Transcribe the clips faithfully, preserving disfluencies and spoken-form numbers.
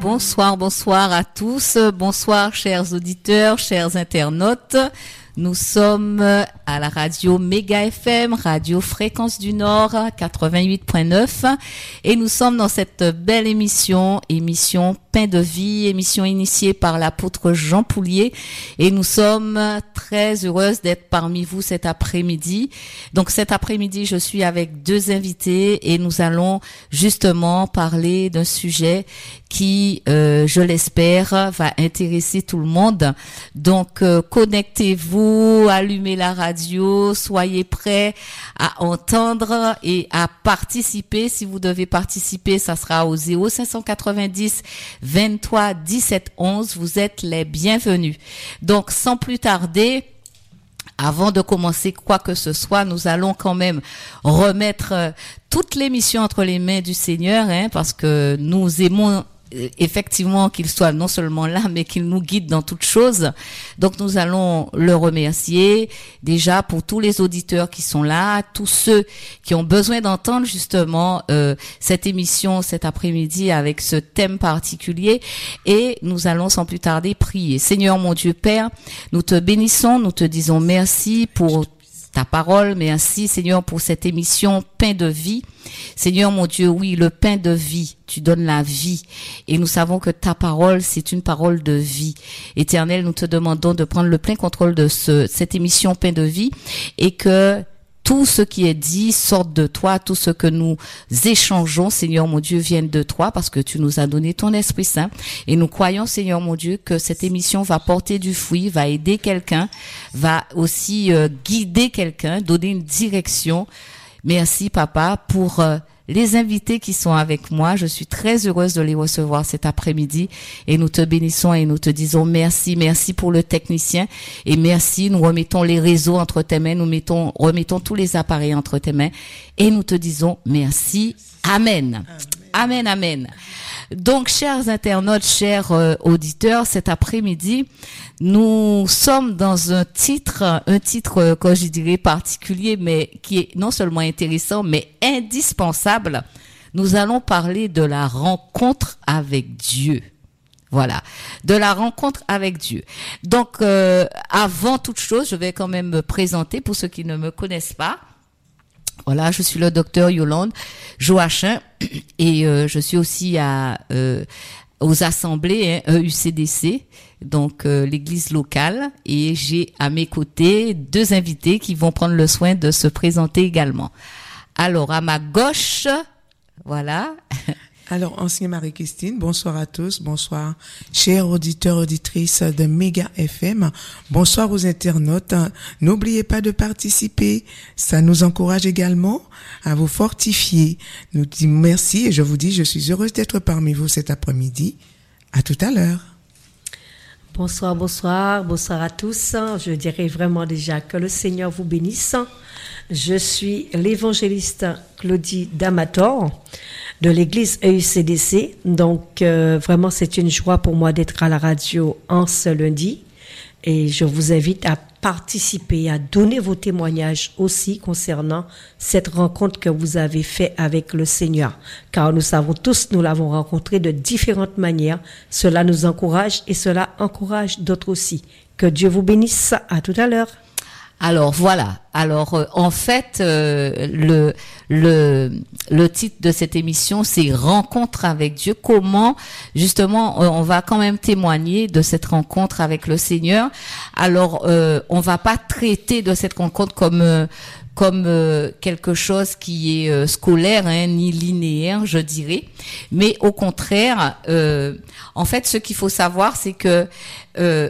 Bonsoir, bonsoir à tous. Bonsoir, chers auditeurs, chers internautes. Nous sommes à la radio Méga F M, radio Fréquence du Nord, quatre-vingt-huit point neuf. Et nous sommes dans cette belle émission, émission Pain de vie, émission initiée par l'apôtre Jean Poulier. Et nous sommes très heureuses d'être parmi vous cet après-midi. Donc cet après-midi, je suis avec deux invités et nous allons justement parler d'un sujet qui, euh, je l'espère, va intéresser tout le monde. Donc euh, connectez-vous, allumez la radio, soyez prêts à entendre et à participer. Si vous devez participer, ça sera au zéro cinq cent quatre-vingt-dix vingt-trois dix-sept onze. Vous êtes les bienvenus. Donc sans plus tarder, avant de commencer quoi que ce soit, nous allons quand même remettre euh, toute l'émission entre les mains du Seigneur, hein, parce que nous aimons effectivement qu'il soit non seulement là, mais qu'il nous guide dans toutes choses. Donc nous allons le remercier déjà pour tous les auditeurs qui sont là, tous ceux qui ont besoin d'entendre justement euh, cette émission cet après-midi avec ce thème particulier. Et nous allons sans plus tarder prier. Seigneur mon Dieu Père, nous te bénissons, nous te disons merci pour ta parole, merci Seigneur pour cette émission Pain de vie. Seigneur mon Dieu, oui, le pain de vie, tu donnes la vie et nous savons que ta parole, c'est une parole de vie. Éternel, nous te demandons de prendre le plein contrôle de ce, cette émission Pain de vie et que tout ce qui est dit sorte de toi, tout ce que nous échangeons, Seigneur mon Dieu, vienne de toi parce que tu nous as donné ton Esprit Saint. Et nous croyons, Seigneur mon Dieu, que cette émission va porter du fruit, va aider quelqu'un, va aussi euh, guider quelqu'un, donner une direction. Merci, Papa, pour euh, les invités qui sont avec moi. Je suis très heureuse de les recevoir cet après-midi et nous te bénissons et nous te disons merci, merci pour le technicien et merci. Nous remettons les réseaux entre tes mains, nous mettons, remettons tous les appareils entre tes mains et nous te disons merci. Amen. Amen, amen. amen. Donc, chers internautes, chers euh, auditeurs, cet après-midi, nous sommes dans un titre, un titre, euh, que je dirais particulier, mais qui est non seulement intéressant, mais indispensable. Nous allons parler de la rencontre avec Dieu. Voilà, de la rencontre avec Dieu. Donc, euh, avant toute chose, je vais quand même me présenter pour ceux qui ne me connaissent pas. Voilà, je suis le docteur Yolande Joachim et euh, je suis aussi à euh, aux assemblées hein, E U C D C, donc euh, l'église locale, et j'ai à mes côtés deux invités qui vont prendre le soin de se présenter également. Alors à ma gauche, voilà. Alors, ancienne Marie-Christine, bonsoir à tous, bonsoir, chers auditeurs, auditrices de Méga F M, bonsoir aux internautes. N'oubliez pas de participer, ça nous encourage également à vous fortifier. Nous disons merci et je vous dis, je suis heureuse d'être parmi vous cet après-midi. À tout à l'heure. Bonsoir, bonsoir, bonsoir à tous. Je dirais vraiment déjà que le Seigneur vous bénisse. Je suis l'évangéliste Claudie Damator de l'église E U C D C. Donc, euh, vraiment, c'est une joie pour moi d'être à la radio en ce lundi. Et je vous invite à participer, à donner vos témoignages aussi concernant cette rencontre que vous avez faite avec le Seigneur. Car nous savons tous, nous l'avons rencontré de différentes manières. Cela nous encourage et cela encourage d'autres aussi. Que Dieu vous bénisse. À tout à l'heure. Alors voilà. Alors euh, en fait, euh, le le le titre de cette émission, c'est Rencontre avec Dieu. Comment justement euh, on va quand même témoigner de cette rencontre avec le Seigneur. Alors euh, on va pas traiter de cette rencontre comme euh, comme euh, quelque chose qui est euh, scolaire, hein, ni linéaire, je dirais. Mais au contraire, euh, en fait, ce qu'il faut savoir, c'est que euh,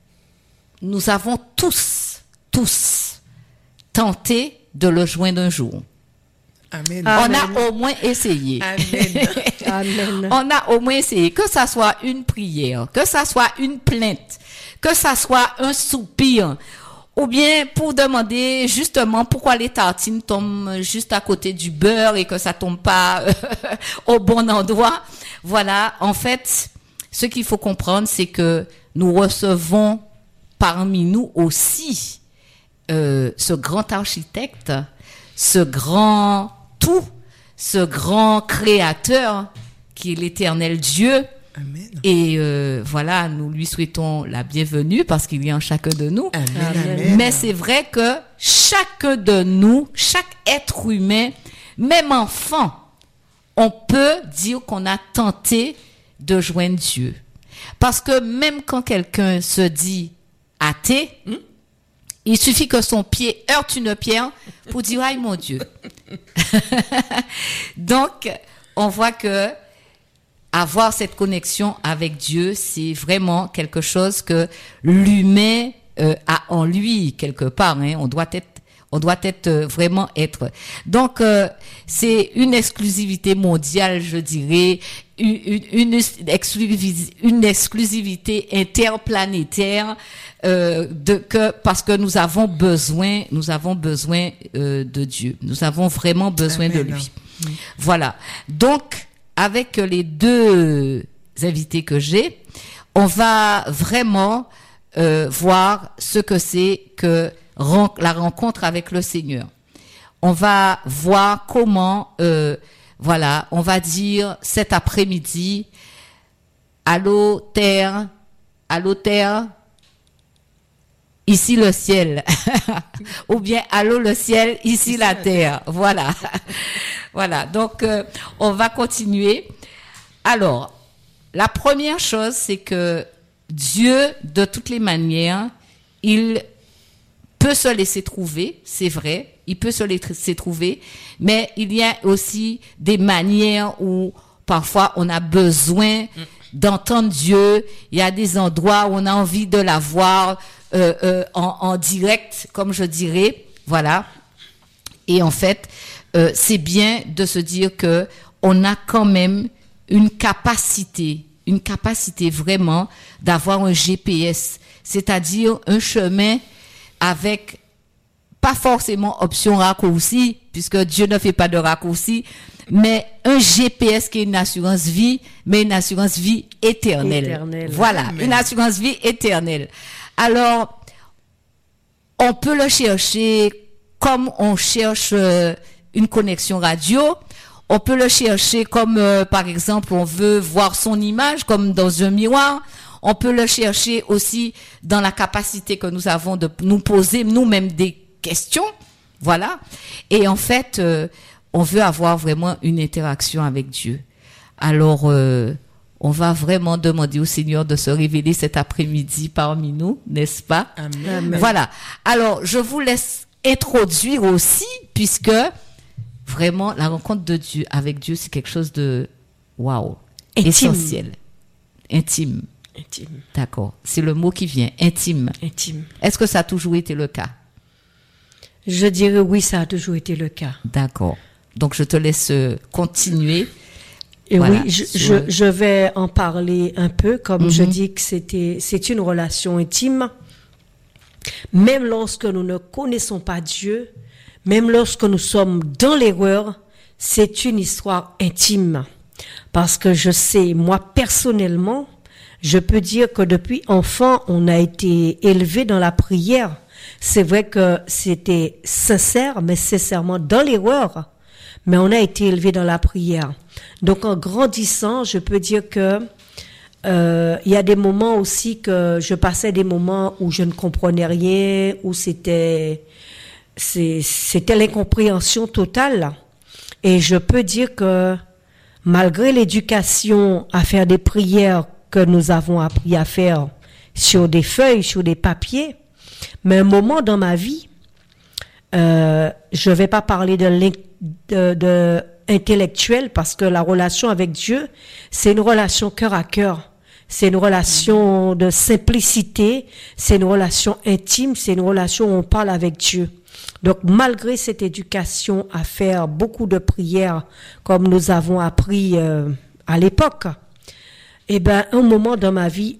nous avons tous tous tenté de le joindre un jour. Amen. On Amen. a au moins essayé. Amen. Amen. On a au moins essayé, que ça soit une prière, que ça soit une plainte, que ça soit un soupir, ou bien pour demander justement pourquoi les tartines tombent juste à côté du beurre et que ça tombe pas au bon endroit. Voilà, en fait, ce qu'il faut comprendre, c'est que nous recevons parmi nous aussi Euh, ce grand architecte, ce grand tout, ce grand créateur qui est l'éternel Dieu, Amen. Et euh, voilà, nous lui souhaitons la bienvenue parce qu'il est en chacun de nous. Amen. Amen. Amen. Mais c'est vrai que chacun de nous, chaque être humain, même enfant, on peut dire qu'on a tenté de joindre Dieu. Parce que même quand quelqu'un se dit athée, hmm? il suffit que son pied heurte une pierre pour dire « Aïe mon Dieu ». Donc, on voit que avoir cette connexion avec Dieu, c'est vraiment quelque chose que l'humain euh, a en lui quelque part. Hein. On doit être, on doit être euh, vraiment être. Donc, euh, c'est une exclusivité mondiale, je dirais, une, une, une, exclusivité, une exclusivité interplanétaire. Euh, de que parce que nous avons besoin, nous avons besoin euh, de Dieu. Nous avons vraiment besoin Amen. De lui. Oui. Voilà. Donc, avec les deux invités que j'ai, on va vraiment euh, voir ce que c'est que ren- la rencontre avec le Seigneur. On va voir comment, euh, voilà, on va dire cet après-midi, allô terre, allô terre, ici le ciel, ou bien allô le ciel, ici la terre. Voilà, voilà. Donc euh, on va continuer. Alors, la première chose, c'est que Dieu, de toutes les manières, il peut se laisser trouver, c'est vrai, il peut se laisser trouver, mais il y a aussi des manières où parfois on a besoin d'entendre Dieu. Il y a des endroits où on a envie de l'avoir euh, euh, en, en direct, comme je dirais, voilà. Et en fait, euh, c'est bien de se dire que on a quand même une capacité, une capacité vraiment d'avoir un G P S, c'est-à-dire un chemin avec pas forcément option raccourci, puisque Dieu ne fait pas de raccourci, mais un G P S qui est une assurance vie, mais une assurance vie éternelle. Éternelle. Voilà, Amen. Une assurance vie éternelle. Alors, on peut le chercher comme on cherche euh, une connexion radio. On peut le chercher comme, euh, par exemple, on veut voir son image, comme dans un miroir. On peut le chercher aussi dans la capacité que nous avons de nous poser nous-mêmes des questions. Voilà. Et en fait, euh, on veut avoir vraiment une interaction avec Dieu. Alors, euh, on va vraiment demander au Seigneur de se révéler cet après-midi parmi nous, n'est-ce pas? Amen. Amen. Voilà. Alors, je vous laisse introduire aussi, puisque vraiment, la rencontre de Dieu avec Dieu, c'est quelque chose de waouh, essentiel, intime. Intime. D'accord. C'est le mot qui vient, intime. Intime. Est-ce que ça a toujours été le cas? Je dirais oui, ça a toujours été le cas. D'accord. Donc, je te laisse continuer. Et Voilà, oui, je, sur- je, je vais en parler un peu, comme Mhm. je dis que c'était, c'est une relation intime. Même lorsque nous ne connaissons pas Dieu, même lorsque nous sommes dans l'erreur, c'est une histoire intime. Parce que je sais, moi personnellement, je peux dire que depuis enfant, on a été élevé dans la prière. C'est vrai que c'était sincère, mais sincèrement dans l'erreur. Mais on a été élevé dans la prière. Donc en grandissant, je peux dire que euh, il y a des moments aussi que je passais des moments où je ne comprenais rien, où c'était c'est, c'était l'incompréhension totale. Et je peux dire que malgré l'éducation à faire des prières que nous avons appris à faire sur des feuilles, sur des papiers, mais un moment dans ma vie, euh, je vais pas parler de, l'in- de, de intellectuel parce que la relation avec Dieu, c'est une relation cœur à cœur. C'est une relation de simplicité, c'est une relation intime, c'est une relation où on parle avec Dieu. Donc, malgré cette éducation à faire beaucoup de prières, comme nous avons appris euh, à l'époque, eh ben, un moment dans ma vie,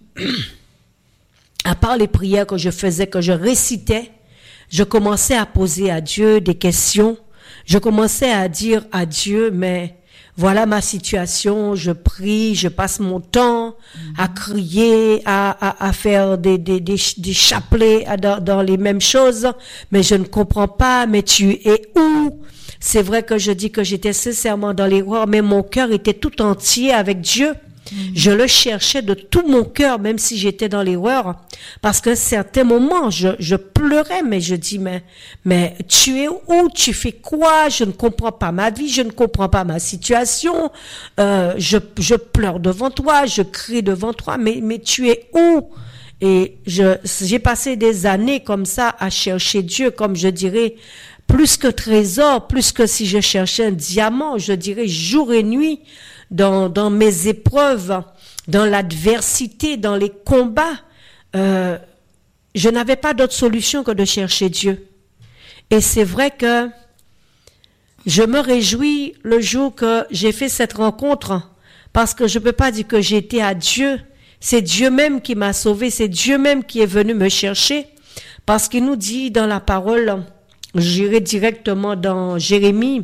à part les prières que je faisais, que je récitais, je commençais à poser à Dieu des questions. Je commençais à dire à Dieu, mais voilà ma situation, je prie, je passe mon temps à crier, à, à, à faire des, des, des, des chapelets à, dans, dans les mêmes choses, mais je ne comprends pas, mais tu es où? C'est vrai que je dis que j'étais sincèrement dans l'erreur, mais mon cœur était tout entier avec Dieu. Mmh. Je le cherchais de tout mon cœur, même si j'étais dans l'erreur, parce qu'à un certain moment, je, je pleurais, mais je dis, mais, mais tu es où? Tu fais quoi? Je ne comprends pas ma vie, je ne comprends pas ma situation, euh, je, je pleure devant toi, je crie devant toi, mais, mais tu es où? Et je, j'ai passé des années comme ça à chercher Dieu, comme je dirais, plus que trésor, plus que si je cherchais un diamant, je dirais jour et nuit, dans, dans mes épreuves, dans l'adversité, dans les combats. Euh, je n'avais pas d'autre solution que de chercher Dieu. Et c'est vrai que je me réjouis le jour que j'ai fait cette rencontre, parce que je ne peux pas dire que j'étais à Dieu. C'est Dieu même qui m'a sauvé, c'est Dieu même qui est venu me chercher, parce qu'il nous dit dans la parole, j'irai directement dans Jérémie,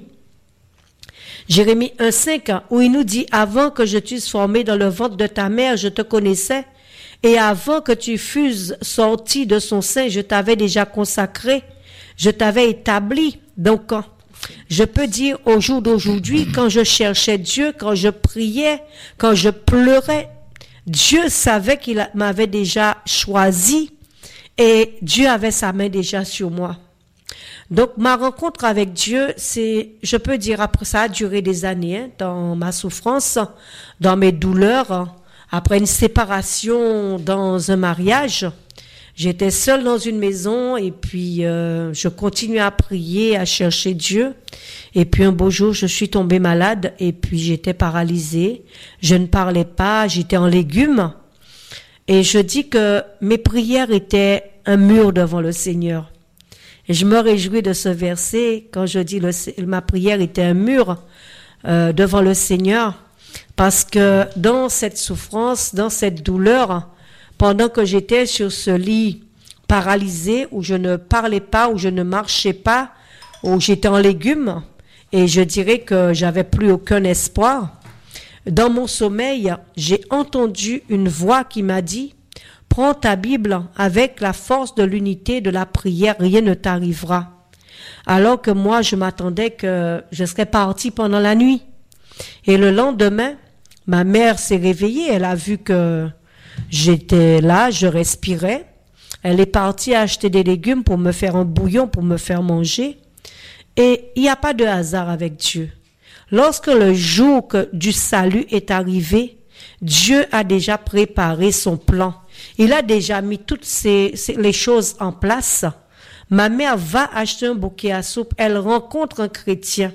Jérémie un cinq, où il nous dit, avant que je t'eusse formé dans le ventre de ta mère, je te connaissais, et avant que tu fusses sorti de son sein, je t'avais déjà consacré, je t'avais établi. Donc, je peux dire au jour d'aujourd'hui, quand je cherchais Dieu, quand je priais, quand je pleurais, Dieu savait qu'il m'avait déjà choisi et Dieu avait sa main déjà sur moi. Donc, ma rencontre avec Dieu, c'est, je peux dire, après ça a duré des années, hein, dans ma souffrance, dans mes douleurs, après une séparation dans un mariage. J'étais seule dans une maison et puis euh, je continuais à prier, à chercher Dieu. Et puis un beau jour, je suis tombée malade et puis j'étais paralysée. Je ne parlais pas, j'étais en légumes. Et je dis que mes prières étaient un mur devant le Seigneur. Et je me réjouis de ce verset quand je dis le, ma prière était un mur euh, devant le Seigneur. Parce que dans cette souffrance, dans cette douleur, pendant que j'étais sur ce lit paralysé, où je ne parlais pas, où je ne marchais pas, où j'étais en légumes, et je dirais que j'avais plus aucun espoir, dans mon sommeil, j'ai entendu une voix qui m'a dit, « Prends ta Bible, avec la force de l'unité de la prière, rien ne t'arrivera. » Alors que moi, je m'attendais que je serais partie pendant la nuit. Et le lendemain, ma mère s'est réveillée, elle a vu que j'étais là, je respirais. Elle est partie acheter des légumes pour me faire un bouillon, pour me faire manger. Et il n'y a pas de hasard avec Dieu. Lorsque le jour que, du salut est arrivé, Dieu a déjà préparé son plan. Il a déjà mis toutes ces, ces, les choses en place. Ma mère va acheter un bouquet à soupe. Elle rencontre un chrétien.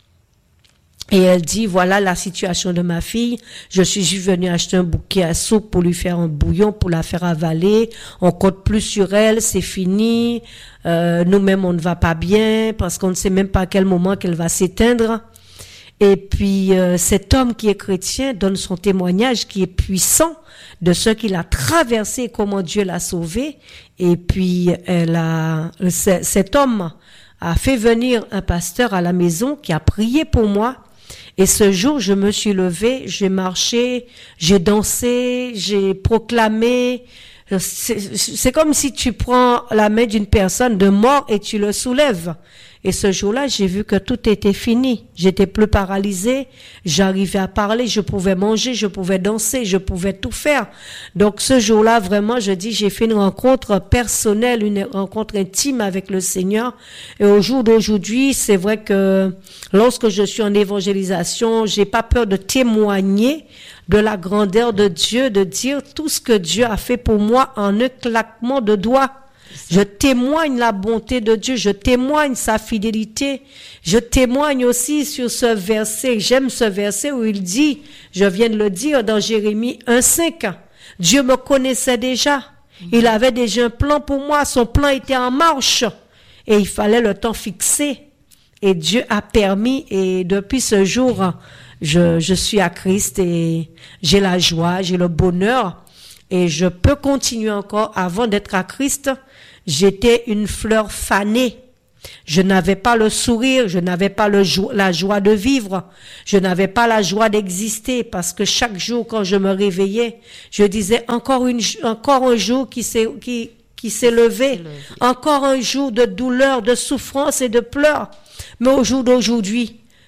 Et elle dit, voilà la situation de ma fille. Je suis venue acheter un bouquet à soupe pour lui faire un bouillon, pour la faire avaler. On compte plus sur elle, c'est fini. Euh, nous-mêmes, on ne va pas bien parce qu'on ne sait même pas à quel moment qu'elle va s'éteindre. Et puis, euh, cet homme qui est chrétien donne son témoignage qui est puissant de ce qu'il a traversé et comment Dieu l'a sauvé. Et puis, elle a, cet homme a fait venir un pasteur à la maison qui a prié pour moi. Et ce jour, je me suis levée, j'ai marché, j'ai dansé, j'ai proclamé. C'est, c'est comme si tu prends la main d'une personne de mort et tu le soulèves. Et ce jour-là, j'ai vu que tout était fini. J'étais plus paralysée, j'arrivais à parler, je pouvais manger, je pouvais danser, je pouvais tout faire. Donc ce jour-là, vraiment, je dis, j'ai fait une rencontre personnelle, une rencontre intime avec le Seigneur. Et au jour d'aujourd'hui, c'est vrai que lorsque je suis en évangélisation, j'ai pas peur de témoigner de la grandeur de Dieu, de dire tout ce que Dieu a fait pour moi en un claquement de doigts. Je témoigne la bonté de Dieu, je témoigne sa fidélité, je témoigne aussi sur ce verset, j'aime ce verset où il dit, je viens de le dire dans Jérémie un cinq, Dieu me connaissait déjà, il avait déjà un plan pour moi, son plan était en marche et il fallait le temps fixé et Dieu a permis et depuis ce jour, je, je suis à Christ et j'ai la joie, j'ai le bonheur et je peux continuer encore avant d'être à Christ. J'étais une fleur fanée. Je n'avais pas le sourire, je n'avais pas le jo- la joie de vivre, je n'avais pas la joie d'exister parce que chaque jour quand je me réveillais, je disais encore une, encore un jour qui s'est, qui, qui s'est levé, encore un jour de douleur, de souffrance et de pleurs. Mais au jour d'aujourd'hui,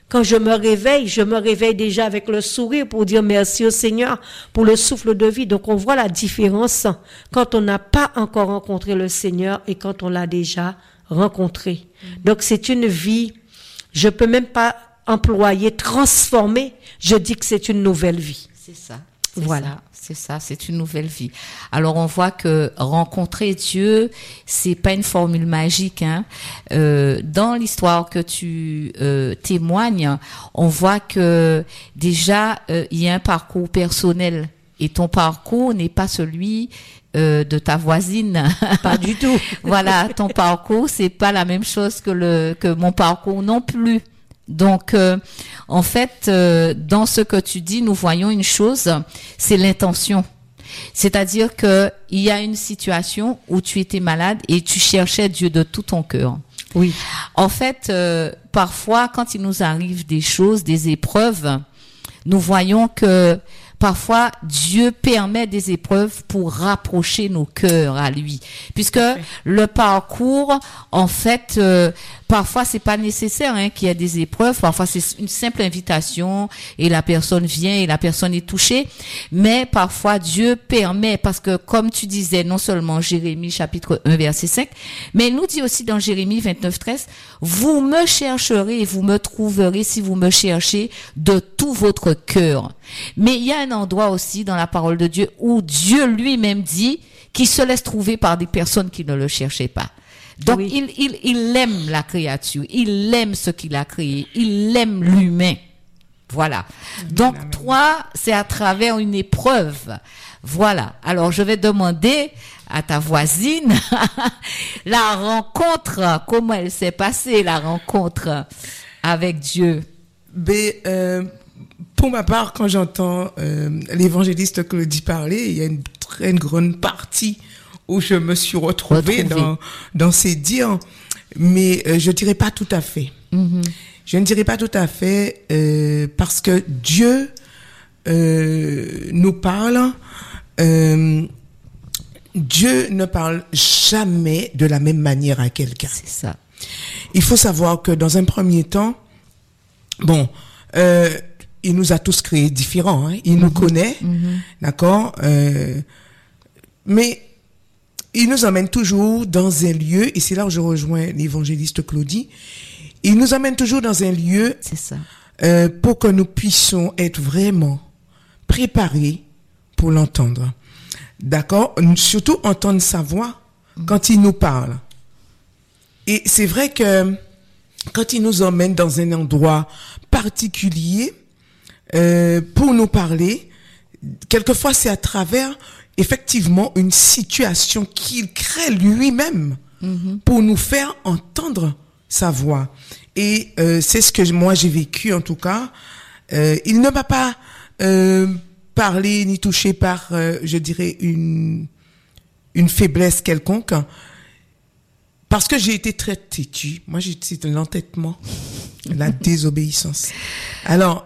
Quand je me réveille, je me réveille déjà avec le sourire pour dire merci au Seigneur pour le souffle de vie. Donc on voit la différence quand on n'a pas encore rencontré le Seigneur et quand on l'a déjà rencontré. Mmh. Donc c'est une vie, je peux même pas employer, transformer, je dis que c'est une nouvelle vie. C'est ça. C'est voilà. Ça, c'est ça, c'est une nouvelle vie. Alors on voit que rencontrer Dieu, c'est pas une formule magique. Hein. Euh, dans l'histoire que tu euh, témoignes, on voit que déjà euh, il y a un parcours personnel et ton parcours n'est pas celui euh, de ta voisine. Pas du tout. Voilà, ton parcours c'est pas la même chose que le que mon parcours non plus. Donc, euh, en fait, euh, dans ce que tu dis, nous voyons une chose, c'est l'intention. C'est-à-dire que il y a une situation où tu étais malade et tu cherchais Dieu de tout ton cœur. Oui. En fait, euh, parfois, quand il nous arrive des choses, des épreuves, nous voyons que parfois, Dieu permet des épreuves pour rapprocher nos cœurs à lui. Puisque okay. le parcours, en fait, euh, parfois, c'est pas nécessaire hein, qu'il y ait des épreuves. Parfois, c'est une simple invitation et la personne vient et la personne est touchée. Mais parfois, Dieu permet, parce que comme tu disais, non seulement Jérémie chapitre un, verset cinq, mais il nous dit aussi dans Jérémie vingt-neuf, treize, « Vous me chercherez et vous me trouverez si vous me cherchez de tout votre cœur. » Mais il y a un endroit aussi dans la parole de Dieu où Dieu lui-même dit qu'il se laisse trouver par des personnes qui ne le cherchaient pas. Donc, oui. il, il, il aime la créature, il aime ce qu'il a créé, il aime l'humain. Voilà. Donc, Amen. Toi, c'est à travers une épreuve. Voilà. Alors, je vais demander à ta voisine la rencontre, comment elle s'est passée, la rencontre avec Dieu. Ben, euh, pour ma part, quand j'entends euh, l'évangéliste Claudie parler, il y a une très grande partie où je me suis retrouvée dans, dans ses dires, mais euh, je dirais pas tout à fait. Mm-hmm. Je ne dirais pas tout à fait euh, parce que Dieu euh, nous parle. Euh, Dieu ne parle jamais de la même manière à quelqu'un. C'est ça. Il faut savoir que dans un premier temps, bon, euh, il nous a tous créés différents. Hein. Il mm-hmm. nous connaît, mm-hmm. d'accord. Euh, mais il nous emmène toujours dans un lieu, et c'est là où je rejoins l'évangéliste Claudie. Il nous emmène toujours dans un lieu, c'est ça, euh, pour que nous puissions être vraiment préparés pour l'entendre. D'accord? Surtout entendre sa voix mmh. quand il nous parle. Et c'est vrai que quand il nous emmène dans un endroit particulier euh, pour nous parler, quelquefois c'est à travers effectivement une situation qu'il crée lui-même mmh. pour nous faire entendre sa voix. Et euh, c'est ce que moi j'ai vécu en tout cas. Euh, il ne m'a pas euh, parlé ni touché par, euh, je dirais, une une faiblesse quelconque, parce que j'ai été très têtue. Moi, j'ai c'est l'entêtement, la désobéissance. Alors,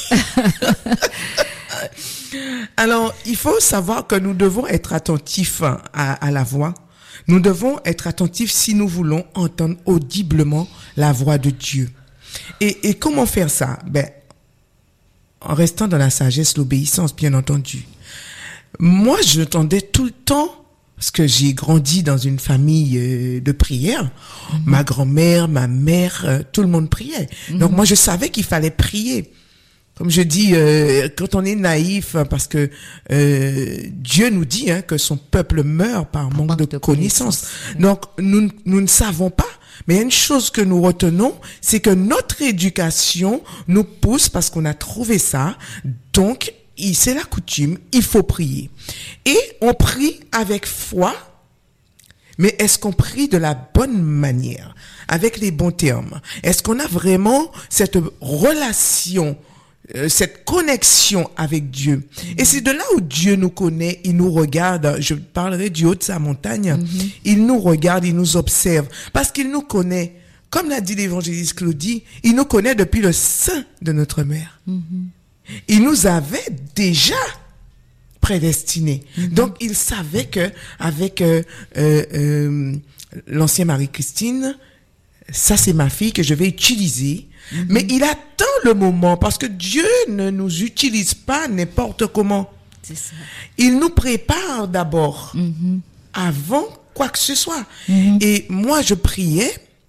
alors, il faut savoir que nous devons être attentifs à, à la voix. Nous devons être attentifs si nous voulons entendre audiblement la voix de Dieu. Et, et comment faire ça? Ben, en restant dans la sagesse, l'obéissance, bien entendu. Moi, je tendais tout le temps, parce que j'ai grandi dans une famille euh, de prière. Mm-hmm. Ma grand-mère, ma mère, euh, tout le monde priait. Mm-hmm. Donc moi, je savais qu'il fallait prier. Comme je dis, euh, quand on est naïf, parce que euh, Dieu nous dit hein, que son peuple meurt par manque, manque de, de connaissances. Connaissance. Donc, nous, nous ne savons pas. Mais il y a une chose que nous retenons, c'est que notre éducation nous pousse, parce qu'on a trouvé ça. Donc, c'est la coutume, il faut prier. Et on prie avec foi, mais est-ce qu'on prie de la bonne manière, avec les bons termes? Est-ce qu'on a vraiment cette relation, cette connexion avec Dieu? Mm-hmm. Et c'est de là où Dieu nous connaît, il nous regarde. Je parlerai du haut de sa montagne. Mm-hmm. Il nous regarde, il nous observe, parce qu'il nous connaît. Comme l'a dit l'évangéliste Claudie, il nous connaît depuis le sein de notre mère. Mm-hmm. Il nous avait déjà prédestinés. Mm-hmm. Donc, il savait que avec euh, euh, euh, l'ancienne Marie-Christine, ça c'est ma fille que je vais utiliser. Mm-hmm. Mais il attend le moment, parce que Dieu ne nous utilise pas n'importe comment. C'est ça. Il nous prépare d'abord, Mm-hmm. avant quoi que ce soit. Mm-hmm. Et moi, je priais,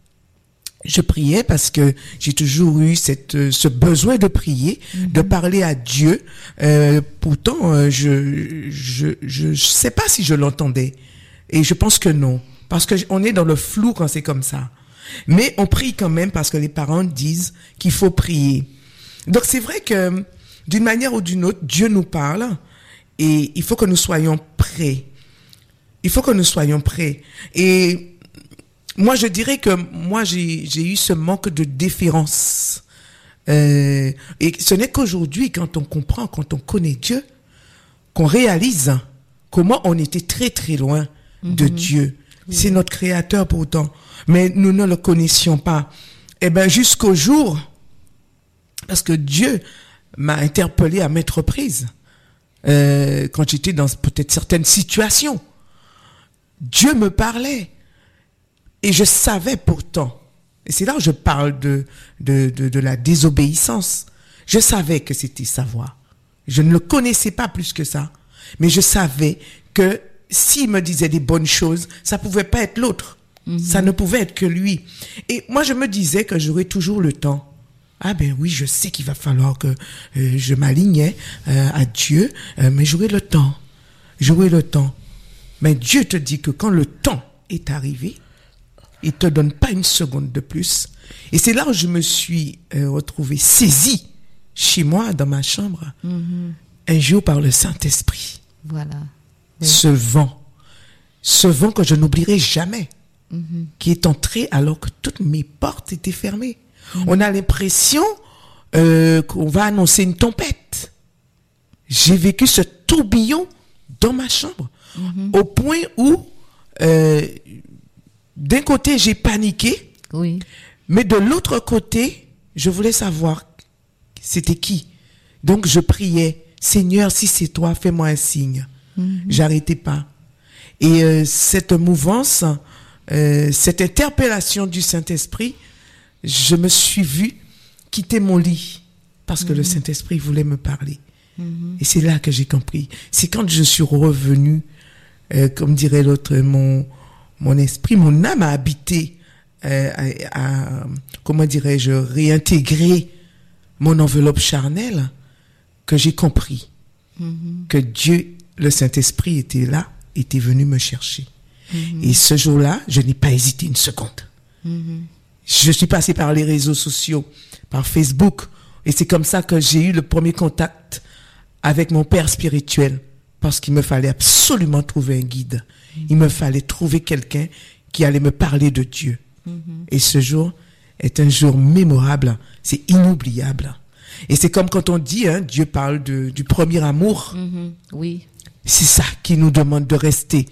je priais parce que j'ai toujours eu cette, ce besoin de prier, mm-hmm. de parler à Dieu. Euh, pourtant, euh, je, je, je, je sais pas si je l'entendais. Et je pense que non. Parce que on est dans le flou quand c'est comme ça. Mais on prie quand même parce que les parents disent qu'il faut prier. Donc c'est vrai que d'une manière ou d'une autre, Dieu nous parle et il faut que nous soyons prêts. Il faut que nous soyons prêts. Et moi, je dirais que moi, j'ai, j'ai eu ce manque de déférence. Euh, et ce n'est qu'aujourd'hui, quand on comprend, quand on connaît Dieu, qu'on réalise comment on était très très loin mm-hmm. de Dieu. Oui. C'est notre Créateur pourtant. Mais nous ne le connaissions pas. Eh ben, jusqu'au jour, parce que Dieu m'a interpellé à maintes reprises, euh, quand j'étais dans peut-être certaines situations. Dieu me parlait. Et je savais pourtant, et c'est là où je parle de, de, de, de la désobéissance. Je savais que c'était sa voix. Je ne le connaissais pas plus que ça. Mais je savais que s'il me disait des bonnes choses, ça pouvait pas être l'autre. Mm-hmm. Ça ne pouvait être que lui. Et moi, je me disais que j'aurais toujours le temps. Ah ben oui, je sais qu'il va falloir que euh, je m'alignais euh, à Dieu, euh, mais j'aurai le temps. J'aurai le temps. Mais Dieu te dit que quand le temps est arrivé, il te donne pas une seconde de plus. Et c'est là où je me suis euh, retrouvée saisie chez moi, dans ma chambre, mm-hmm. un jour par le Saint-Esprit. Voilà. Oui. Ce vent, ce vent que je n'oublierai jamais, mm-hmm. qui est entré alors que toutes mes portes étaient fermées. Mm-hmm. On a l'impression euh, qu'on va annoncer une tempête. J'ai vécu ce tourbillon dans ma chambre, mm-hmm. au point où, euh, d'un côté, j'ai paniqué, oui. mais de l'autre côté, je voulais savoir c'était qui. Donc, je priais, Seigneur, si c'est toi, fais-moi un signe. Mm-hmm. J'arrêtais pas. Et euh, cette mouvance, euh, cette interpellation du Saint-Esprit, je me suis vue quitter mon lit parce que mm-hmm. le Saint-Esprit voulait me parler. Mm-hmm. Et c'est là que j'ai compris. C'est quand je suis revenue, euh, comme dirait l'autre, mon mon esprit, mon âme a habité, euh, à, à, comment dirais-je, réintégrer mon enveloppe charnelle, que j'ai compris mm-hmm. que Dieu, le Saint-Esprit, était là, était venu me chercher. Mm-hmm. Et ce jour-là, je n'ai pas hésité une seconde. Mm-hmm. Je suis passée par les réseaux sociaux, par Facebook, et c'est comme ça que j'ai eu le premier contact avec mon père spirituel, parce qu'il me fallait absolument trouver un guide. Mm-hmm. Il me fallait trouver quelqu'un qui allait me parler de Dieu. Mm-hmm. Et ce jour est un jour mémorable, c'est inoubliable. Et c'est comme quand on dit, hein, Dieu parle de, du premier amour. Mm-hmm. Oui. C'est ça qui nous demande de rester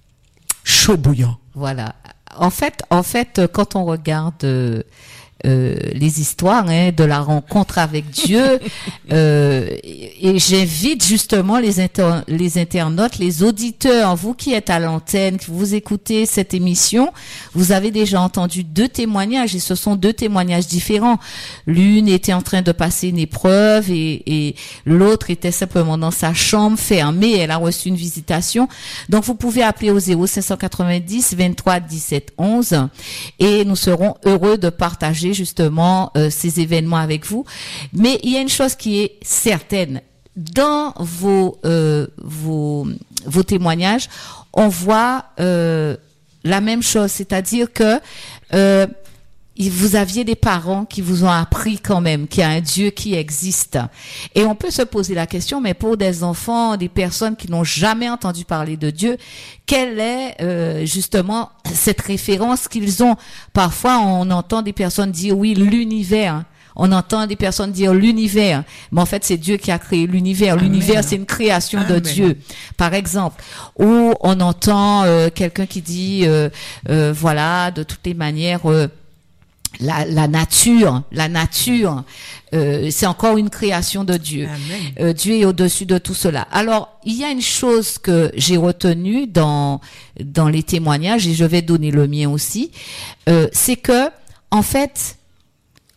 chaud bouillant. Voilà. En fait, en fait, quand on regarde euh, euh, les histoires hein, de la rencontre avec Dieu, euh, et, et j'invite justement les, inter- les internautes, les auditeurs, vous qui êtes à l'antenne, qui vous écoutez cette émission, vous avez déjà entendu deux témoignages, et ce sont deux témoignages différents. L'une était en train de passer une épreuve et, et l'autre était simplement dans sa chambre fermée, elle a reçu une visitation. Donc vous pouvez appeler au zéro cinq cent quatre-vingt-dix vingt-trois dix-sept onze et nous serons heureux de partager justement euh, ces événements avec vous. Mais il y a une chose qui est certaine, dans vos euh, vos vos témoignages, on voit euh, la même chose, c'est-à-dire que euh, vous aviez des parents qui vous ont appris quand même qu'il y a un Dieu qui existe. Et on peut se poser la question, mais pour des enfants, des personnes qui n'ont jamais entendu parler de Dieu, quelle est euh, justement cette référence qu'ils ont? Parfois, on entend des personnes dire, oui, l'univers. On entend des personnes dire l'univers, mais en fait, c'est Dieu qui a créé l'univers. Amen. L'univers, c'est une création Amen. De Dieu, par exemple. Ou on entend euh, quelqu'un qui dit, euh, euh, voilà, de toutes les manières... Euh, La, la nature, la nature, euh, c'est encore une création de Dieu. Euh, Dieu est au-dessus de tout cela. Alors, il y a une chose que j'ai retenue dans dans les témoignages, et je vais donner le mien aussi, euh, c'est que, en fait,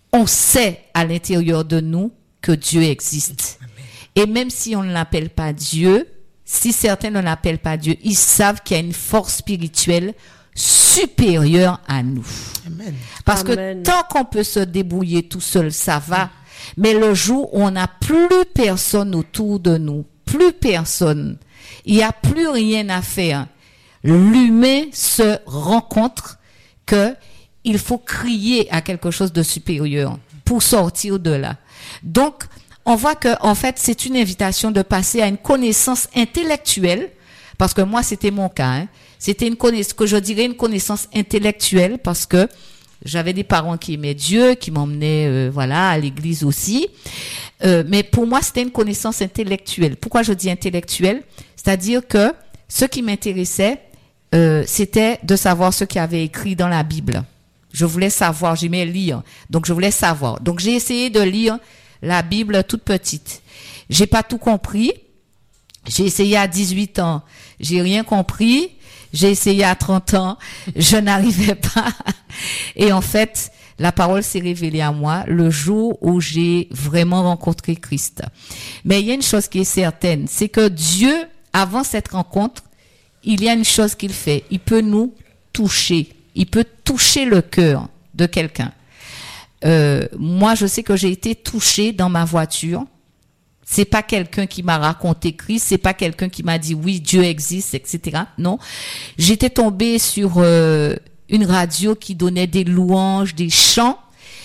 on sait à l'intérieur de nous que Dieu existe. Amen. Et même si on ne l'appelle pas Dieu, si certains ne l'appellent pas Dieu, ils savent qu'il y a une force spirituelle supérieure à nous. Amen. Parce Amen. Que tant qu'on peut se débrouiller tout seul, ça va. Mais le jour où on n'a plus personne autour de nous, plus personne, il n'y a plus rien à faire, l'humain se rend compte que il faut crier à quelque chose de supérieur pour sortir de là. Donc, on voit que, en fait, c'est une invitation de passer à une connaissance intellectuelle, parce que moi, c'était mon cas, hein. C'était une connaissance, que je dirais une connaissance intellectuelle, parce que j'avais des parents qui aimaient Dieu, qui m'emmenaient, euh, voilà, à l'église aussi. Euh, mais pour moi, c'était une connaissance intellectuelle. Pourquoi je dis intellectuelle? C'est-à-dire que ce qui m'intéressait, euh, c'était de savoir ce qu'il y avait écrit dans la Bible. Je voulais savoir, j'aimais lire, donc je voulais savoir. Donc j'ai essayé de lire la Bible toute petite. J'ai pas tout compris. J'ai essayé à dix-huit ans, j'ai rien compris. J'ai essayé à trente ans, je n'arrivais pas. Et en fait, la parole s'est révélée à moi le jour où j'ai vraiment rencontré Christ. Mais il y a une chose qui est certaine, c'est que Dieu, avant cette rencontre, il y a une chose qu'il fait. Il peut nous toucher. Il peut toucher le cœur de quelqu'un. Euh, moi, je sais que j'ai été touchée dans ma voiture. C'est pas quelqu'un qui m'a raconté Christ, c'est pas quelqu'un qui m'a dit oui, Dieu existe, et cetera. Non. J'étais tombée sur euh, une radio qui donnait des louanges, des chants.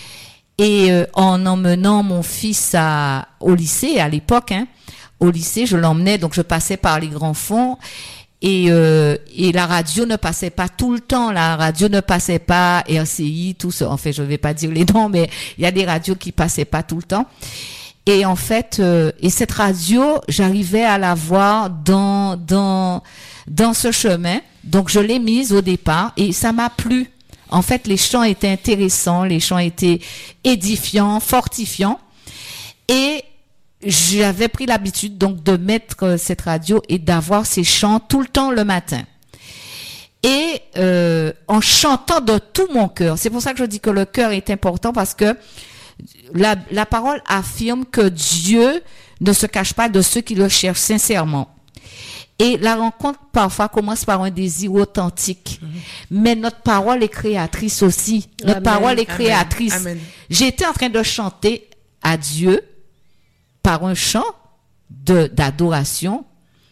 Et euh, en emmenant mon fils à, au lycée, à l'époque, hein, au lycée, je l'emmenais, donc je passais par les grands fonds. Et, euh, et la radio ne passait pas tout le temps. La radio ne passait pas, R C I, tout ça. En fait, je vais pas dire les noms, mais il y a des radios qui passaient pas tout le temps. Et en fait, euh, et cette radio, j'arrivais à la voir dans dans dans ce chemin. Donc je l'ai mise au départ et ça m'a plu. En fait, les chants étaient intéressants, les chants étaient édifiants, fortifiants. Et j'avais pris l'habitude donc de mettre cette radio et d'avoir ces chants tout le temps le matin. Et euh, en chantant de tout mon cœur. C'est pour ça que je dis que le cœur est important parce que La, la parole affirme que Dieu ne se cache pas de ceux qui le cherchent sincèrement. Et la rencontre parfois commence par un désir authentique. Mm-hmm. Mais notre parole est créatrice aussi. Notre Amen. Parole est créatrice. Amen. Amen. J'étais en train de chanter à Dieu par un chant de, d'adoration.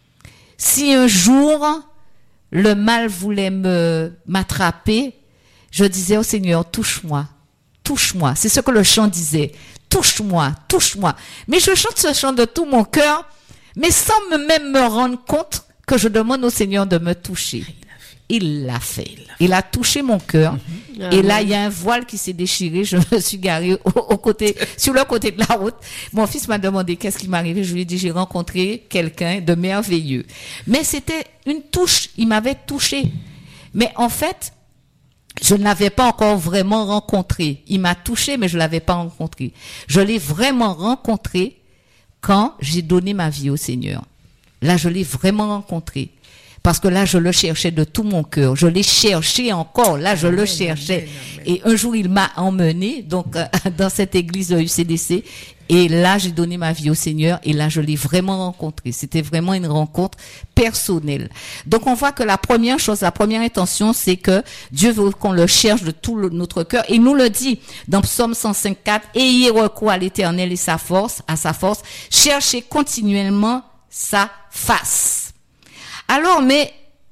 Si un jour le mal voulait me, m'attraper, je disais au Seigneur, touche-moi. Touche-moi. C'est ce que le chant disait. Touche-moi, touche-moi. Mais je chante ce chant de tout mon cœur, mais sans me même me rendre compte que je demande au Seigneur de me toucher. Il l'a fait. Il l'a, fait. Il a touché mon cœur. Mm-hmm. Et là, il y a un voile qui s'est déchiré. Je me suis garée au, au côté, sur le côté de la route. Mon fils m'a demandé qu'est-ce qui m'arrivait. Je lui ai dit, j'ai rencontré quelqu'un de merveilleux. Mais c'était une touche. Il m'avait touché. Mais en fait, je ne l'avais pas encore vraiment rencontré. Il m'a touché, mais je l'avais pas rencontré. Je l'ai vraiment rencontré quand j'ai donné ma vie au Seigneur. Là, je l'ai vraiment rencontré. Parce que là, je le cherchais de tout mon cœur. Je l'ai cherché encore. Là, je amen, le cherchais. Amen, amen. Et un jour, il m'a emmené, donc, euh, dans cette église de U C D C. Et là, j'ai donné ma vie au Seigneur. Et là, je l'ai vraiment rencontré. C'était vraiment une rencontre personnelle. Donc, on voit que la première chose, la première intention, c'est que Dieu veut qu'on le cherche de tout le, notre cœur. Et il nous le dit dans Psaume cent cinq quatre. Ayez recours à l'Éternel et sa force, à sa force. Cherchez continuellement sa face. Alors, mais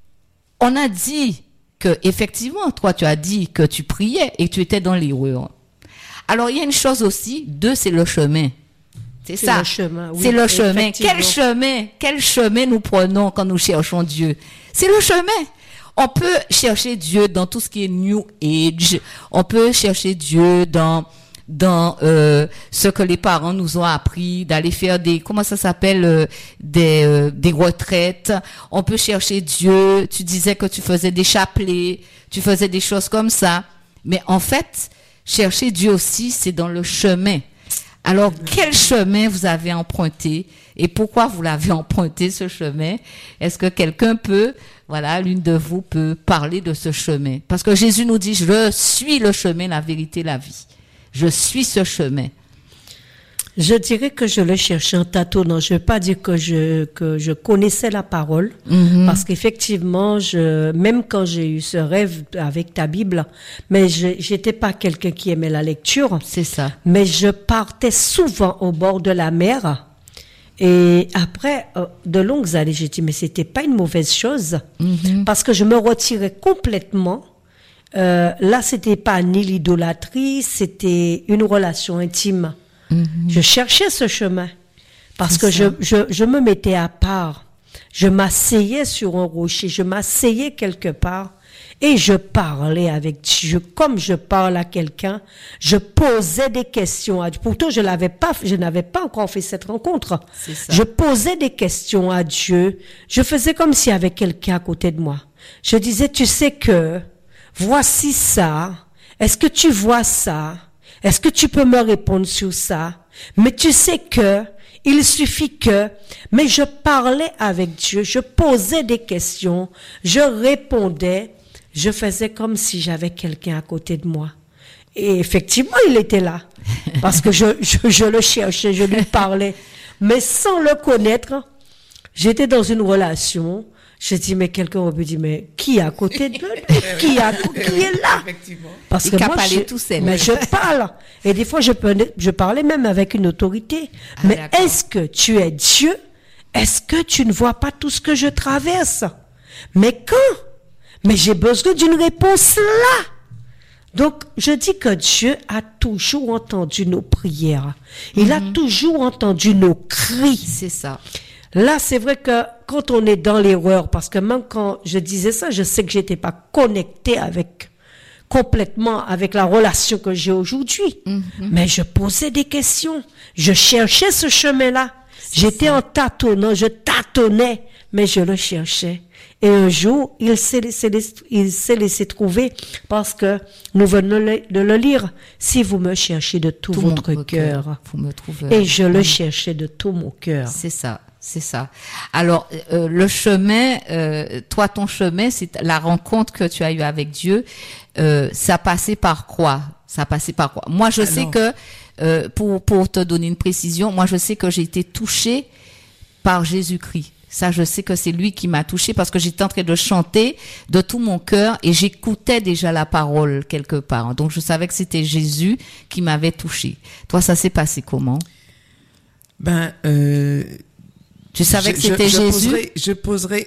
on a dit que effectivement, toi, tu as dit que tu priais et que tu étais dans l'erreur. Alors, il y a une chose aussi, deux, c'est le chemin. C'est, c'est ça. Le chemin, oui, c'est le chemin. Quel chemin, quel chemin nous prenons quand nous cherchons Dieu? C'est le chemin. On peut chercher Dieu dans tout ce qui est New Age. On peut chercher Dieu dans dans euh, ce que les parents nous ont appris, d'aller faire des, comment ça s'appelle, euh, des euh, des retraites. On peut chercher Dieu. Tu disais que tu faisais des chapelets, tu faisais des choses comme ça. Mais en fait, chercher Dieu aussi, c'est dans le chemin. Alors, quel chemin vous avez emprunté et pourquoi vous l'avez emprunté, ce chemin? Est-ce que quelqu'un peut, voilà, l'une de vous peut parler de ce chemin? Parce que Jésus nous dit, je suis le chemin, la vérité, la vie. je suis ce chemin? Je dirais que je le cherchais en tâtonnant. Je ne veux pas dire que je que je connaissais la parole, mm-hmm. parce qu'effectivement, je même quand j'ai eu ce rêve avec ta Bible, mais je j'étais pas quelqu'un qui aimait la lecture. C'est ça. Mais je partais souvent au bord de la mer. Et après euh, de longues années, j'ai dit mais c'était pas une mauvaise chose, mm-hmm. parce que je me retirais complètement. Euh, là, c'était pas ni l'idolâtrie, c'était une relation intime. Mm-hmm. Je cherchais ce chemin parce C'est que je, je, je me mettais à part. Je m'asseyais sur un rocher, je m'asseyais quelque part et je parlais avec Dieu comme je parle à quelqu'un. Je posais des questions à Dieu. Pourtant, je l'avais pas, je n'avais pas encore fait cette rencontre. C'est ça. Je posais des questions à Dieu. Je faisais comme s'il y avait quelqu'un à côté de moi. Je disais, tu sais que voici ça. Est-ce que tu vois ça? Est-ce que tu peux me répondre sur ça? Mais tu sais que, il suffit que, mais je parlais avec Dieu, je posais des questions, je répondais, je faisais comme si j'avais quelqu'un à côté de moi. Et effectivement, il était là. Parce que je, je, je le cherchais, je lui parlais. Mais sans le connaître, j'étais dans une relation. Je dis, mais quelqu'un aurait pu dire, mais qui est à côté de lui? Qui, a, qui est là? Parce que moi, je, tout seul. mais je parle. Et des fois, je, peux, je parlais même avec une autorité. Ah, mais d'accord. Est-ce que tu es Dieu? Est-ce que tu ne vois pas tout ce que je traverse? Mais quand? Mais j'ai besoin d'une réponse là. Donc, je dis que Dieu a toujours entendu nos prières. Il mm-hmm. a toujours entendu nos cris. C'est ça. Là, c'est vrai que quand on est dans l'erreur, parce que même quand je disais ça, je sais que j'étais pas connectée avec, complètement avec la relation que j'ai aujourd'hui. Mm-hmm. Mais je posais des questions. Je cherchais ce chemin-là. C'est j'étais ça. En tâtonnant, je tâtonnais, mais je le cherchais. Et un jour, il s'est laissé, il s'est laissé trouver parce que nous venons de le lire. Si vous me cherchez de tout, tout votre cœur, vous me trouverez. Et je le cherchais de tout mon cœur. C'est ça. C'est ça. Alors, euh, le chemin, euh, toi, ton chemin, c'est la rencontre que tu as eue avec Dieu. Euh, ça passait par quoi? Ça passait par quoi? Moi, je Alors. sais que, euh, pour pour te donner une précision, moi, je sais que j'ai été touchée par Jésus-Christ. Ça, je sais que c'est lui qui m'a touchée parce que j'étais en train de chanter de tout mon cœur et j'écoutais déjà la parole quelque part. Donc, je savais que c'était Jésus qui m'avait touchée. Toi, ça s'est passé comment? Ben, euh, tu savais je, que c'était je, je Jésus? Poserai, je poserai,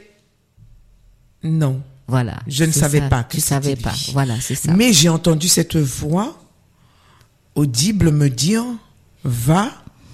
non. Voilà. Je ne savais ça. pas que tu c'était savais lui. pas. Voilà, c'est ça. Mais j'ai entendu cette voix audible me dire, va,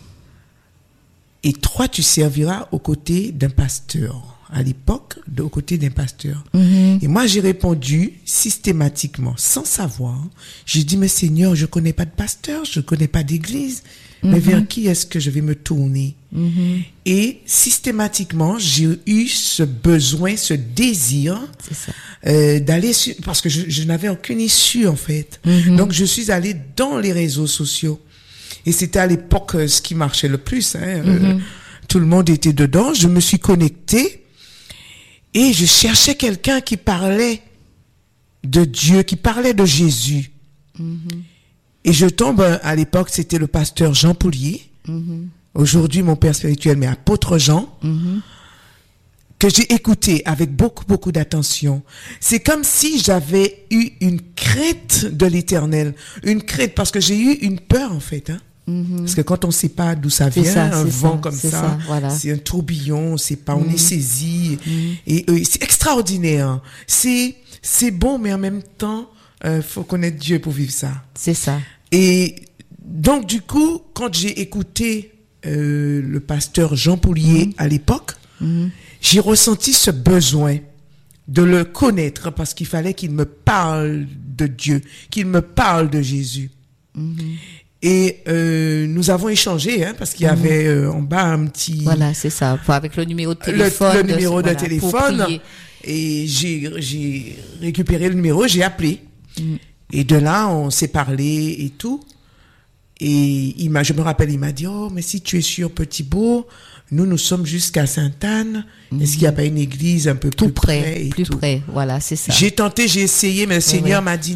et toi, tu serviras aux côtés d'un pasteur. À l'époque, aux côtés d'un pasteur. Mm-hmm. Et moi, j'ai répondu systématiquement, sans savoir. J'ai dit, mais Seigneur, je connais pas de pasteur, je connais pas d'église. Mm-hmm. Mais vers qui est-ce que je vais me tourner? Mm-hmm. Et systématiquement, j'ai eu ce besoin, ce désir C'est ça. Euh, d'aller sur, parce que je, je n'avais aucune issue, en fait. Mm-hmm. Donc, je suis allée dans les réseaux sociaux. Et c'était à l'époque euh, ce qui marchait le plus. Hein. Mm-hmm. Euh, tout le monde était dedans. Je me suis connectée et je cherchais quelqu'un qui parlait de Dieu, qui parlait de Jésus. Mm-hmm. Et je tombe, à l'époque, c'était le pasteur Jean Poulier. Mm-hmm. Aujourd'hui, mon père spirituel, mais apôtre Jean, mm-hmm. que j'ai écouté avec beaucoup, beaucoup d'attention. C'est comme si j'avais eu une crainte de l'Éternel. Une crainte, parce que j'ai eu une peur, en fait, hein. Mm-hmm. Parce que quand on ne sait pas d'où ça vient, ça, un vent ça, comme ça, ça voilà. C'est un tourbillon, on sait pas, mm-hmm. on est saisi. Mm-hmm. Et euh, c'est extraordinaire. C'est, c'est bon, mais en même temps, euh, faut connaître Dieu pour vivre ça. C'est ça. Et donc, du coup, quand j'ai écouté euh, le pasteur Jean Poulier mm-hmm. à l'époque, mm-hmm. j'ai ressenti ce besoin de le connaître parce qu'il fallait qu'il me parle de Dieu, qu'il me parle de Jésus. Mm-hmm. Et euh, nous avons échangé, hein, parce qu'il y mmh. avait euh, en bas un petit... Voilà, c'est ça, avec le numéro de téléphone. Le, le numéro de, de voilà, téléphone. Et j'ai, j'ai récupéré le numéro, j'ai appelé. Mmh. Et de là, on s'est parlé et tout. Et il m'a, je me rappelle, il m'a dit, oh, mais si tu es sur Petit-Bourg, nous, nous sommes jusqu'à Sainte-Anne. Mmh. Est-ce qu'il n'y a pas une église un peu tout plus près, près et plus tout. près, voilà, c'est ça. J'ai tenté, j'ai essayé, mais le oui, Seigneur oui. m'a dit non.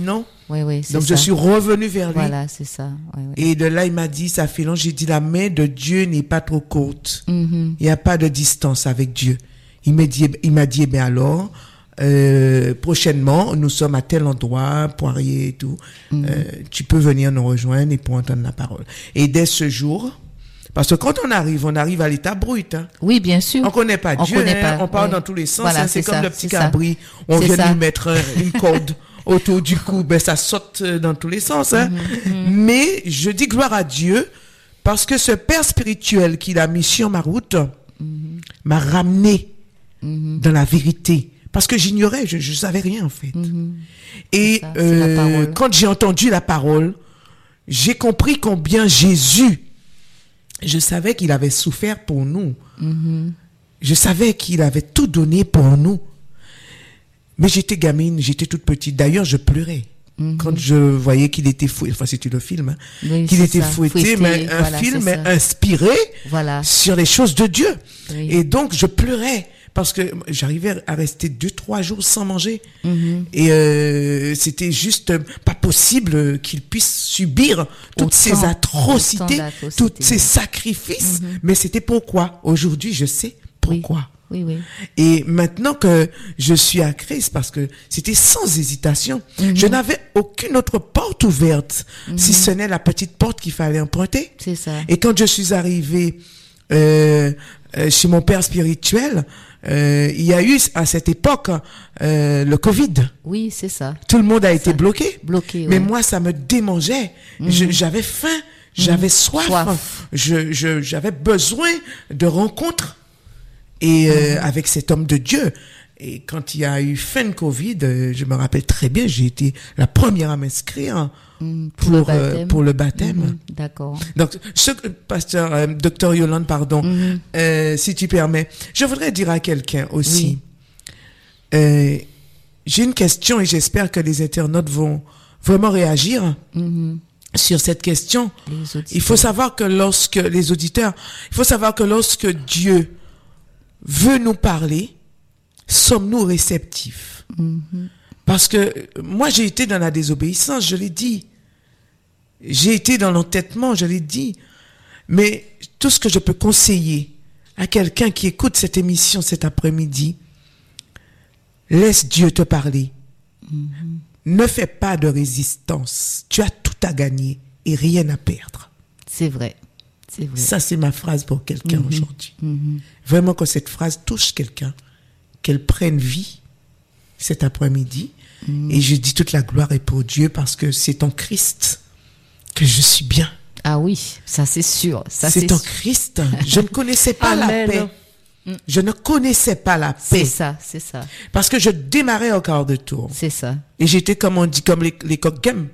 Oui, oui, c'est Donc ça. je suis revenu vers lui. Voilà, c'est ça. Oui, oui. Et de là, il m'a dit, ça fait long, j'ai dit, la main de Dieu n'est pas trop courte. Mhm. Il n'y a pas de distance avec Dieu. Il m'a dit, il m'a dit, eh bien alors, euh, prochainement, nous sommes à tel endroit, Poirier et tout. Mhm. Euh, tu peux venir nous rejoindre et pour entendre la parole. Et dès ce jour, parce que quand on arrive, on arrive à l'état brut. Hein. Oui, bien sûr. On connaît pas On Dieu, connaît hein, pas, on parle oui. dans tous les sens. Voilà, hein, c'est, c'est comme ça, le petit c'est ça. cabri. On C'est vient ça. lui mettre euh, une corde autour du cou, ben ça saute euh, dans tous les sens. Hein. Mm-hmm. Mais je dis gloire à Dieu parce que ce père spirituel qu'il a mis sur ma route Mm-hmm. m'a ramené Mhm. dans la vérité. Parce que j'ignorais, je ne savais rien en fait. Mhm. Et C'est ça, c'est la euh, parole. quand j'ai entendu la parole, j'ai compris combien Jésus, je savais qu'il avait souffert pour nous. Mhm. Je savais qu'il avait tout donné pour nous. Mais j'étais gamine, j'étais toute petite. D'ailleurs, je pleurais. Mhm. Quand je voyais qu'il était fouetté, enfin c'était le film, hein, Oui, qu'il c'est était ça. fouetté, Fouetté, mais un voilà, film c'est ça. inspiré Voilà. sur les choses de Dieu. Oui. Et donc je pleurais parce que j'arrivais à rester deux, trois jours sans manger. Mhm. Et euh, c'était juste pas possible qu'il puisse subir toutes Autant- ces atrocités, autant d'atrocités, tous ces oui. sacrifices. Mais c'était pourquoi. Aujourd'hui, je sais pourquoi. Oui, oui. Et maintenant que je suis à Christ, parce que c'était sans hésitation, Mhm. je n'avais aucune autre porte ouverte, si ce n'est la petite porte qu'il fallait emprunter. C'est ça. Et quand je suis arrivée euh, euh, chez mon père spirituel, euh, il y a eu à cette époque euh, le Covid. Oui, c'est ça. Tout le monde a été Ça. bloqué. Bloqué, Mais ouais. moi, ça me démangeait. Je- j'avais faim, j'avais soif, Soif. Je, je, j'avais besoin de rencontres et euh, avec cet homme de Dieu. Et quand il y a eu fin de Covid, euh, je me rappelle très bien, j'ai été la première à m'inscrire Mhm. pour, le euh, baptême. pour le baptême. Mhm. D'accord. Donc, ce que- pasteur, euh, docteur Yolande, pardon, Mhm. euh, si tu permets, je voudrais dire à quelqu'un aussi. Oui. Euh, j'ai une question et j'espère que les internautes vont vraiment réagir Mhm. sur cette question. Les auditeurs. Il faut savoir que lorsque les auditeurs, il faut savoir que lorsque Dieu veut nous parler, sommes-nous réceptifs? Mhm. Parce que moi, j'ai été dans la désobéissance, je l'ai dit. J'ai été dans l'entêtement, je l'ai dit. Mais tout ce que je peux conseiller à quelqu'un qui écoute cette émission cet après-midi, laisse Dieu te parler. Mhm. Ne fais pas de résistance. Tu as tout à gagner et rien à perdre. C'est vrai. C'est vrai. Ça, c'est ma phrase pour quelqu'un Mhm. aujourd'hui. Mhm. Vraiment que cette phrase touche quelqu'un, qu'elle prenne vie cet après-midi. Mhm. Et je dis toute la gloire est pour Dieu parce que c'est en Christ que je suis bien. Ah oui, ça c'est sûr. Ça C'est c'est en sûr. Christ. Je ne connaissais pas la Amen. paix. Je ne connaissais pas la C'est paix. ça, c'est ça, Parce que je démarrais au quart de tour. c'est ça. Et j'étais, comme on dit, comme les, les coq game.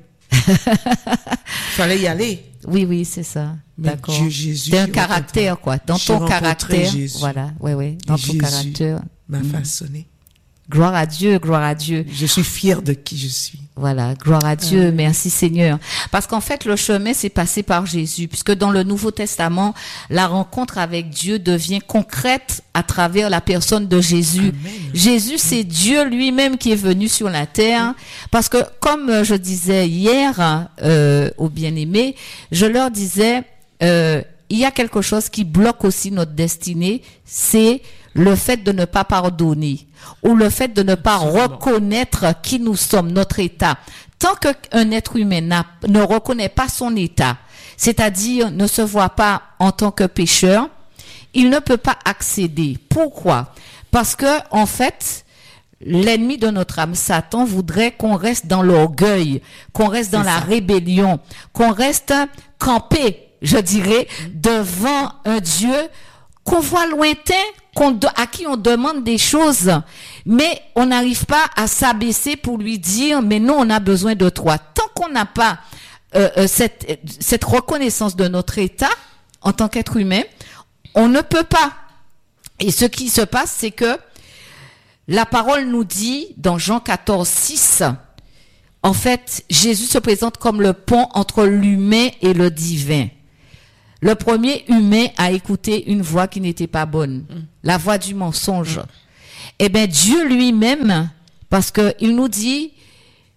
Fallait y aller. Oui, oui, c'est ça. Mais D'accord. Dieu Jésus, C'est un j'ai caractère, quoi. Dans J'ai ton rencontré caractère. Jésus. Voilà, ouais, ouais. Dans ton Jésus caractère. m'a Mhm. façonné. Gloire à Dieu, gloire à Dieu. Je suis fier de qui je suis. Voilà, gloire à Dieu, merci Seigneur. Parce qu'en fait, le chemin, c'est passé par Jésus, puisque dans le Nouveau Testament, la rencontre avec Dieu devient concrète à travers la personne de Jésus. Amen. Jésus, c'est Dieu lui-même qui est venu sur la terre, parce que comme je disais hier euh, aux bien-aimés, je leur disais, euh, il y a quelque chose qui bloque aussi notre destinée, c'est le fait de ne pas pardonner ou le fait de ne pas reconnaître qui nous sommes, notre état. Tant qu'un être humain n'a, ne reconnaît pas son état, c'est-à-dire ne se voit pas en tant que pécheur, il ne peut pas accéder. Pourquoi? Parce que, en fait, l'ennemi de notre âme, Satan, voudrait qu'on reste dans l'orgueil, qu'on reste dans C'est la ça. rébellion, qu'on reste campé, je dirais, devant un Dieu qu'on voit lointain, qu'on de- à qui on demande des choses, mais on n'arrive pas à s'abaisser pour lui dire, mais non, on a besoin de toi. Tant qu'on n'a pas euh, euh, cette, cette reconnaissance de notre état en tant qu'être humain, on ne peut pas. Et ce qui se passe, c'est que la parole nous dit dans Jean quatorze, six, en fait, Jésus se présente comme le pont entre l'humain et le divin. Le premier humain a écouté une voix qui n'était pas bonne, la voix du mensonge. Eh bien, Dieu lui-même, parce que il nous dit,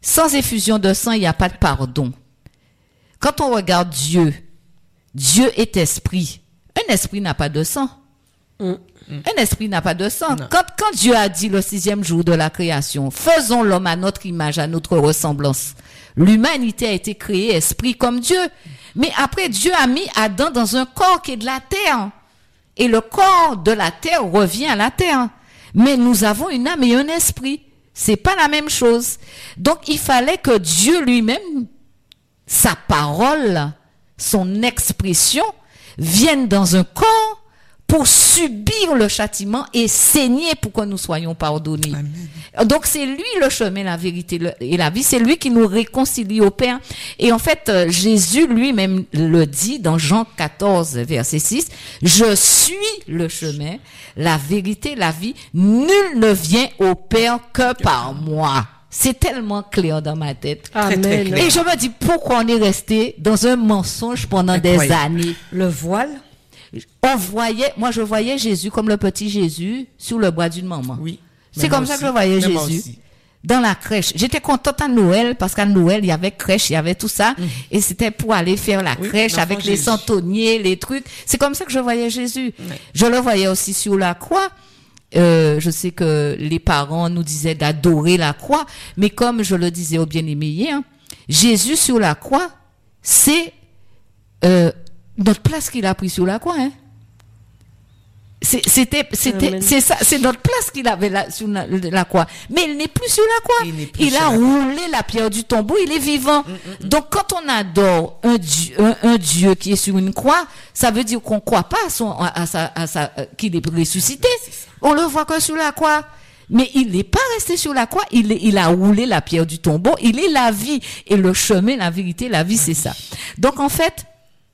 Sans effusion de sang, il n'y a pas de pardon. Quand on regarde Dieu, Dieu est esprit. Un esprit n'a pas de sang. Mm. Un esprit n'a pas de sang. Quand, quand Dieu a dit le sixième jour de la création, faisons l'homme à notre image, à notre ressemblance. L'humanité a été créée esprit comme Dieu. Mais après, Dieu a mis Adam dans un corps qui est de la terre. Et le corps de la terre revient à la terre. Mais nous avons une âme et un esprit. C'est pas la même chose. Donc, il fallait que Dieu lui-même, sa parole, son expression, vienne dans un corps pour subir le châtiment et saigner pour que nous soyons pardonnés. Amen. Donc, c'est lui le chemin, la vérité et la vie. C'est lui qui nous réconcilie au Père. Et en fait, Jésus lui-même le dit dans Jean quatorze, verset six, « Je suis le chemin, la vérité, la vie. Nul ne vient au Père que par moi. » C'est tellement clair dans ma tête. Amen. Très, très clair. Et je me dis, pourquoi on est resté dans un mensonge pendant Incroyable. Des années? Le voile? On voyait, moi je voyais Jésus comme le petit Jésus sur le bras d'une maman. Oui. C'est comme ça que je voyais Jésus. Dans la crèche. J'étais contente à Noël parce qu'à Noël, il y avait crèche, il y avait tout ça. Mmh. Et c'était pour aller faire la oui, crèche avec Jésus. Les centonniers, les trucs. C'est comme ça que je voyais Jésus. Oui. Je le voyais aussi sur la croix. Euh, je sais que les parents nous disaient d'adorer la croix. Mais comme je le disais au bien-aimé hier, Jésus sur la croix, c'est euh, notre place qu'il a pris sur la croix, hein. C'était, c'était, c'est ça, c'est notre place qu'il avait là, sur la, la croix. Mais il n'est plus sur la croix. Il, il a roulé la pierre du tombeau, il est vivant. Mm, mm, mm. Donc, quand on adore un Dieu, un, un Dieu qui est sur une croix, ça veut dire qu'on ne croit pas à son, à sa, à sa, qu'il est ressuscité. On le voit que sur la croix. Mais il n'est pas resté sur la croix, il, est, il a roulé la pierre du tombeau, il est la vie. Et le chemin, la vérité, la vie, c'est ça. Donc, en fait,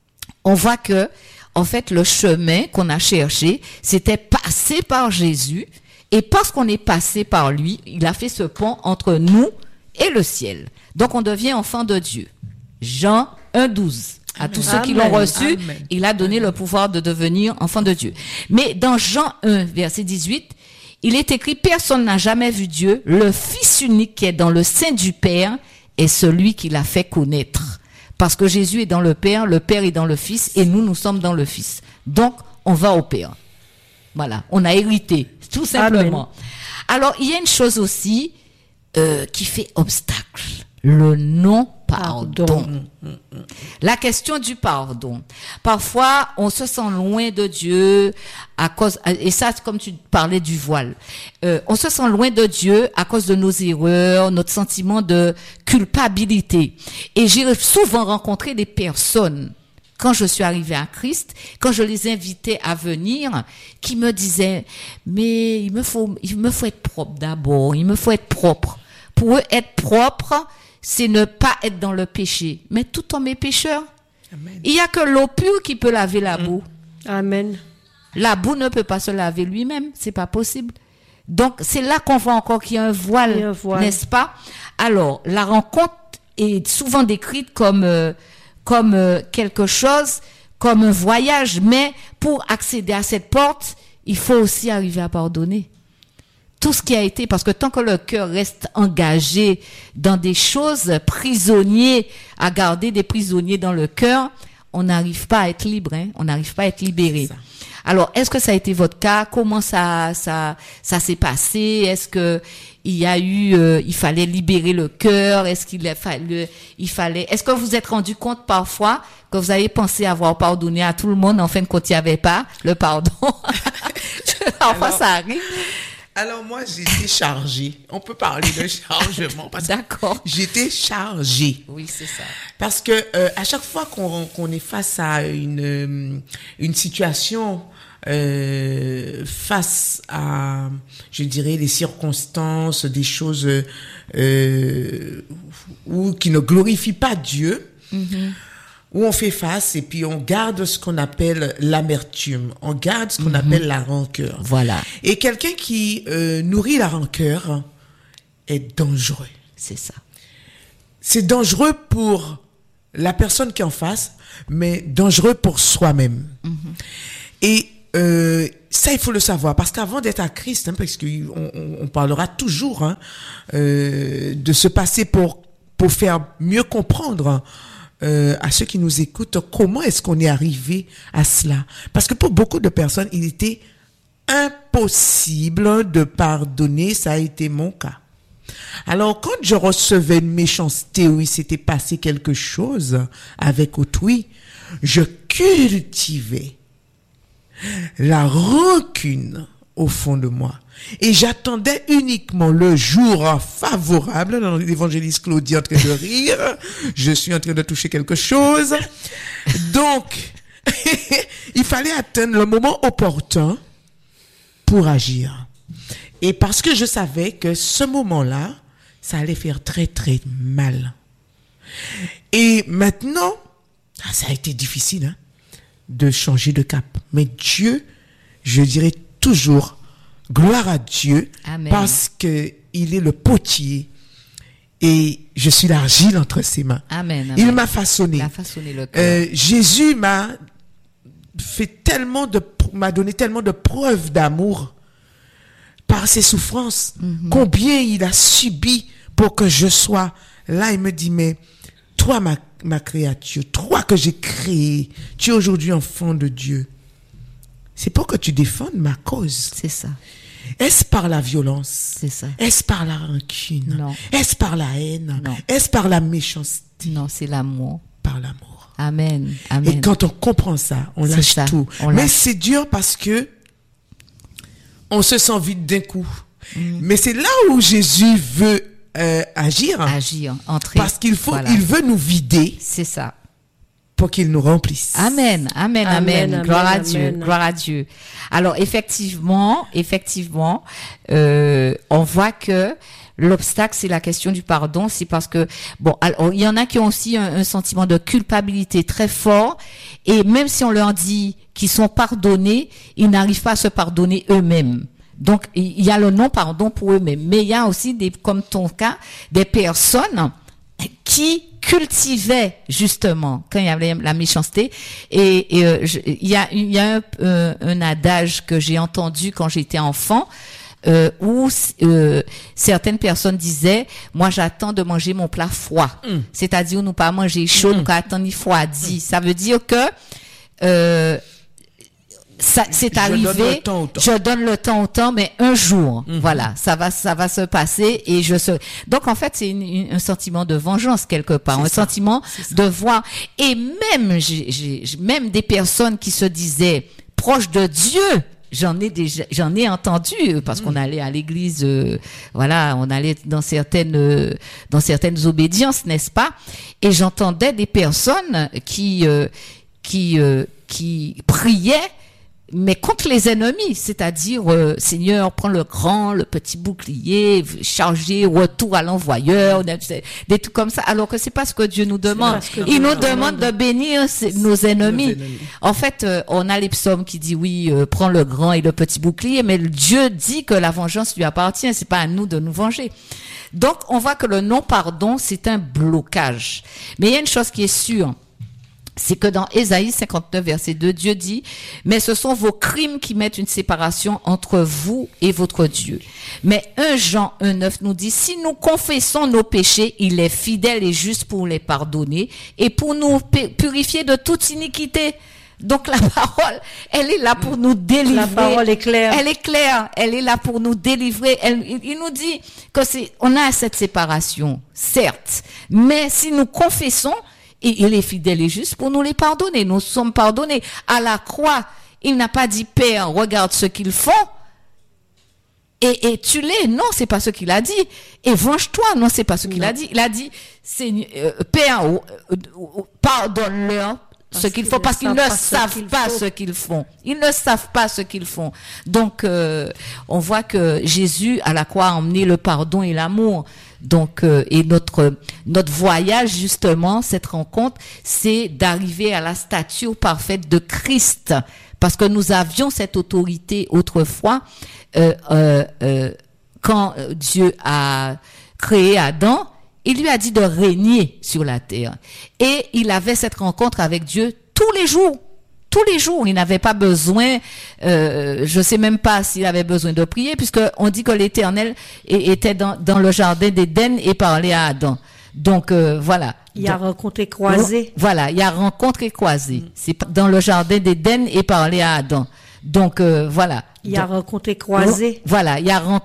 on voit que, en fait, le chemin qu'on a cherché, c'était passer par Jésus. Et parce qu'on est passé par lui, il a fait ce pont entre nous et le ciel. Donc, on devient enfant de Dieu. Jean un douze. À tous Amen. Ceux qui l'ont reçu, Amen. Il a donné Amen. Le pouvoir de devenir enfant de Dieu. Mais dans Jean un, verset dix-huit, il est écrit, personne n'a jamais vu Dieu. Le Fils unique qui est dans le sein du Père est celui qui l'a fait connaître. Parce que Jésus est dans le Père, le Père est dans le Fils, et nous, nous sommes dans le Fils. Donc, on va au Père. Voilà, on a hérité, tout simplement. Amen. Alors, il y a une chose aussi euh, qui fait obstacle, le non-pardon. Pardon. La question du pardon. Parfois, on se sent loin de Dieu à cause, et ça, comme tu parlais du voile, euh, on se sent loin de Dieu à cause de nos erreurs, notre sentiment de culpabilité. Et j'ai souvent rencontré des personnes, quand je suis arrivée à Christ, quand je les invitais à venir, qui me disaient, mais il me faut, il me faut être propre d'abord, il me faut être propre. Pour eux, être propre, c'est ne pas être dans le péché. Mais tout homme est pécheur. Amen. Il n'y a que l'eau pure qui peut laver la boue. Amen. La boue ne peut pas se laver lui-même. C'est pas possible. Donc, c'est là qu'on voit encore qu'il y a un voile, y a un voile. N'est-ce pas? Alors, la rencontre est souvent décrite comme, euh, comme euh, quelque chose, comme un voyage. Mais pour accéder à cette porte, il faut aussi arriver à pardonner. Tout ce qui a été, parce que tant que le cœur reste engagé dans des choses, prisonnier, à garder des prisonniers dans le cœur, on n'arrive pas à être libre, hein, on n'arrive pas à être libéré. Alors, est-ce que ça a été votre cas? Comment ça, ça, ça s'est passé? Est-ce que il y a eu, euh, il fallait libérer le cœur? Est-ce qu'il a fallu, il fallait, est-ce que vous vous êtes rendu compte parfois que vous avez pensé avoir pardonné à tout le monde, en fin de compte, il n'y avait pas le pardon? Parfois, Alors... ça arrive. Alors moi, j'étais chargée. On peut parler de chargement. Parce D'accord. Que j'étais chargée. Oui, c'est ça. Parce que euh, à chaque fois qu'on, qu'on est face à une une situation, euh, face à, je dirais, des circonstances, des choses euh, où qui ne glorifient pas Dieu. Mm-hmm. Où on fait face et puis on garde ce qu'on appelle l'amertume, on garde ce qu'on mm-hmm. appelle la rancœur. Voilà. Et quelqu'un qui euh, nourrit la rancœur est dangereux. C'est ça. C'est dangereux pour la personne qui est en face, mais dangereux pour soi-même. Mm-hmm. Et euh, ça, il faut le savoir, parce qu'avant d'être à Christ, hein, parce qu'on on, on parlera toujours hein, euh, de se passer pour pour faire mieux comprendre euh, à ceux qui nous écoutent comment est-ce qu'on est arrivé à cela. Parce que pour beaucoup de personnes, il était impossible de pardonner. Ça a été mon cas. Alors, quand je recevais une méchanceté où il s'était passé quelque chose avec autrui, je cultivais la rancune au fond de moi. Et j'attendais uniquement le jour favorable. Dans l'évangéliste Claudie en train de rire. Je suis en train de toucher quelque chose. Donc, il fallait attendre le moment opportun pour agir. Et parce que je savais que ce moment-là, ça allait faire très très mal. Et maintenant, ça a été difficile hein, de changer de cap. Mais Dieu, je dirais toujours, gloire à Dieu, Amen. Parce que il est le potier et je suis l'argile entre ses mains. Amen, Amen. Il m'a façonné. Il a façonné le cœur. Euh, Jésus m'a fait tellement de, m'a donné tellement de preuves d'amour par ses souffrances. Mm-hmm. Combien il a subi pour que je sois là. Il me dit, mais toi, ma, ma créature, toi que j'ai créé, tu es aujourd'hui enfant de Dieu. C'est pour que tu défendes ma cause. C'est ça. Est-ce par la violence? C'est ça. Est-ce par la rancune? Non. Est-ce par la haine? Non. Est-ce par la méchanceté? Non, c'est l'amour. Par l'amour. Amen. Amen. Et quand on comprend ça, on c'est lâche ça. tout. On Mais lâche. c'est dur parce que on se sent vide d'un coup. Mm. Mais c'est là où Jésus veut euh, agir. Agir, entrer. Parce qu'il faut, voilà. il veut nous vider. C'est ça. Pour qu'il nous remplisse. Amen, amen, amen, amen. amen gloire amen, à Dieu, amen. gloire à Dieu. Alors effectivement, effectivement, euh, on voit que l'obstacle, c'est la question du pardon. C'est parce que bon, alors, il y en a qui ont aussi un, un sentiment de culpabilité très fort, et même si on leur dit qu'ils sont pardonnés, ils n'arrivent pas à se pardonner eux-mêmes. Donc il y a le non-pardon pour eux-mêmes, mais il y a aussi des, comme ton cas, des personnes qui cultivaient justement quand il y avait la méchanceté. Et, et euh, je, il y a, il y a un, euh, un adage que j'ai entendu quand j'étais enfant, euh, où euh, certaines personnes disaient, moi j'attends de manger mon plat froid, mm. c'est-à-dire nous pas manger chaud, mm. nous pas attendre ni froidi. Mm. Ça veut dire que euh, ça, c'est je arrivé. Donne le temps au temps. Je donne le temps au temps, mais un jour, mm-hmm. voilà, ça va, ça va se passer et je se. Donc en fait, c'est une, une, un sentiment de vengeance quelque part, c'est un ça. sentiment de voir. Et même, j'ai, j'ai, même des personnes qui se disaient proches de Dieu. J'en ai déjà, j'en ai entendu parce mm. qu'on allait à l'église, euh, voilà, on allait dans certaines, euh, dans certaines obédiences, n'est-ce pas? Et j'entendais des personnes qui, euh, qui, euh, qui priaient. Mais contre les ennemis, c'est-à-dire, euh, Seigneur, prends le grand, le petit bouclier, chargé, retour à l'envoyeur, des, des trucs comme ça, alors que c'est pas ce que Dieu nous demande. Il nous demande de bénir nos ennemis. nos ennemis. En fait, euh, on a les psaumes qui disent, oui, euh, prends le grand et le petit bouclier, mais Dieu dit que la vengeance lui appartient, c'est pas à nous de nous venger. Donc, on voit que le non-pardon, c'est un blocage. Mais il y a une chose qui est sûre, c'est que dans Ésaïe cinquante-neuf, verset deux, Dieu dit, mais ce sont vos crimes qui mettent une séparation entre vous et votre Dieu. Mais un Jean un neuf nous dit, si nous confessons nos péchés, il est fidèle et juste pour les pardonner et pour nous purifier de toute iniquité. Donc la parole, elle est là pour nous délivrer. La parole est claire. Elle est claire. Elle est là pour nous délivrer. Elle, il nous dit que c'est, on a cette séparation, certes, mais si nous confessons, et il est fidèle et juste pour nous les pardonner. Nous sommes pardonnés. À la croix, il n'a pas dit, Père, regarde ce qu'ils font. Et, et tue-les. Non, c'est pas ce qu'il a dit. Et venge-toi. Non, c'est pas ce qu'il non. a dit. Il a dit, Seigneur, euh, Père, euh, euh, pardonne-leur ce qu'ils font, parce qu'ils ne savent pas ce qu'ils font. Ils ne savent pas ce qu'ils font. Donc, euh, on voit que Jésus, à la croix, a emmené le pardon et l'amour. Donc, euh, et notre notre voyage, justement, cette rencontre, c'est d'arriver à la stature parfaite de Christ. Parce que nous avions cette autorité autrefois, euh, euh, euh, quand Dieu a créé Adam, il lui a dit de régner sur la terre. Et il avait cette rencontre avec Dieu tous les jours. tous les jours. Il n'avait pas besoin, euh, je sais même pas s'il avait besoin de prier, puisque on dit que l'Éternel était dans, dans le jardin d'Éden et parlait à Adam. Donc euh, voilà. Il y a rencontré croisé. Voilà, il y a rencontré croisé. Mm. C'est dans le jardin d'Éden et parlait à Adam. Donc euh, voilà. Il y a rencontré croisé. Voilà, il y a rencontré